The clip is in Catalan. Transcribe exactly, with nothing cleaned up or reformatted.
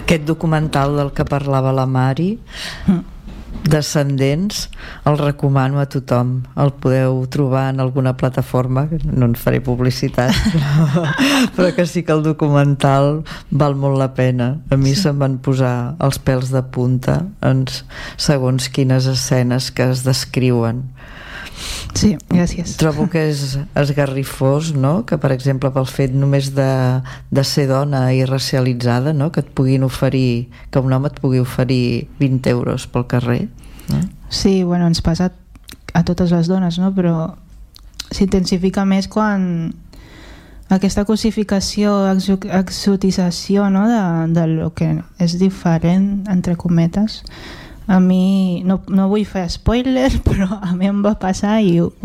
Aquest documental del que parlava la Mari, mm. Descendents, el recomano a tothom. El podeu trobar en alguna plataforma, no en faré publicitat, però, però que sí que el documental val molt la pena. A mi sí. Se'm van posar els pèls de punta en segons quines escenes que es descriuen. Sí, gràcies. Trobo que és esgarrifós, no? Que per exemple pel fet només de, de ser dona i racialitzada, no? Que et puguin oferir, que un home et pugui oferir vint euros pel carrer, no? Sí, bueno, ens passa a totes les dones, no? Però s'intensifica més quan aquesta cosificació, exotització, no? de, de lo que és diferent, entre cometes. A mi, no, no vull fer spoiler, però a mi em va passar i